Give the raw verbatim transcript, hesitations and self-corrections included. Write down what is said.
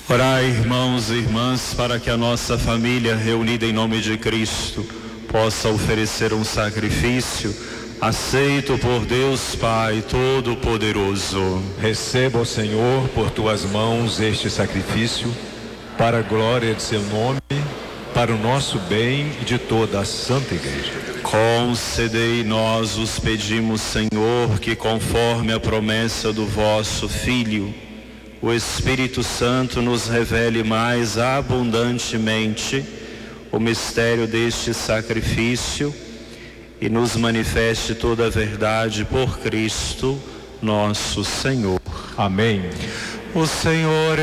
Orai, irmãos e irmãs, para que a nossa família, reunida em nome de Cristo, possa oferecer um sacrifício aceito por Deus Pai Todo-Poderoso. Receba, ó Senhor, por tuas mãos este sacrifício, para a glória de seu nome, para o nosso bem e de toda a Santa Igreja. Concedei, nós os pedimos, Senhor, que conforme a promessa do vosso Filho, o Espírito Santo nos revele mais abundantemente o mistério deste sacrifício e nos manifeste toda a verdade por Cristo, nosso Senhor. Amém. O Senhor